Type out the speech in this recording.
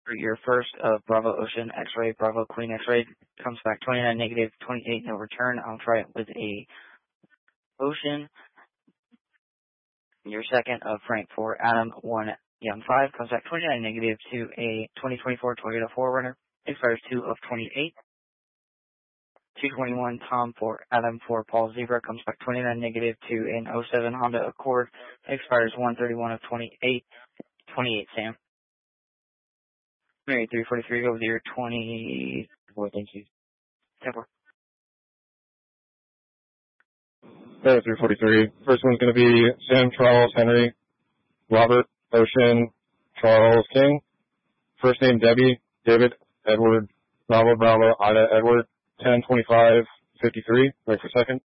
For your first of Bravo Ocean X-Ray, Bravo Queen X-Ray comes back 29 negative, 28 no return. I'll try it with a Ocean. Your second of Frank for Adam 1 Young 5 comes back 29 negative to a 2024 Toyota 4Runner. Expires 2 of 28. 221 Tom for Adam for Paul Zebra comes back 29 negative to an 07 Honda Accord. Expires 131 of 28. 28 Sam. Mary 343 over your 24. Thank you. 10-4. Mary 343. First one's going to be Sam, Charles, Henry, Robert, Ocean, Charles, King. First name Debbie, David, Edward, Bravo, Ida, Edward. 10-25-53. Wait for a second.